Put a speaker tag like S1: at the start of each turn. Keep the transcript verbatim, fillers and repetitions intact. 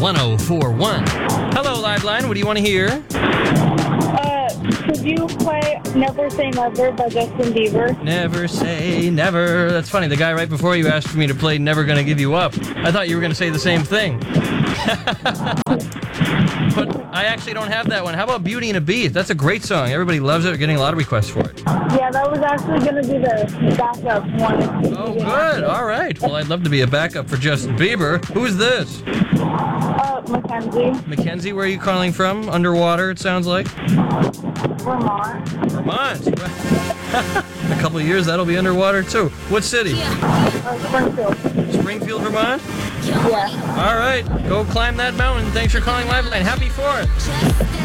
S1: one oh four one. Hello, Liveline. What do you want to hear?
S2: Uh, could you play Never Say Never by Justin Bieber?
S1: Never say never. That's funny. The guy right before you asked for me to play Never Gonna Give You Up. I thought you were going to say the same thing. But I actually don't have that one. How about Beauty and a Beast? That's a great song. Everybody loves it. We're getting a lot of requests for it.
S2: Yeah, that was actually going to be the backup one.
S1: Oh, good. All right. Well, I'd love to be a backup for Justin Bieber. Who's this?
S2: Uh, Mackenzie.
S1: Mackenzie, where are you calling from? Underwater, it sounds like.
S2: Vermont.
S1: Vermont. In a couple of years, that'll be underwater, too. What city?
S2: Uh, Springfield.
S1: Springfield, Vermont?
S2: Yeah.
S1: All right. Go climb that mountain. Thanks for calling Liveline. Happy fourth.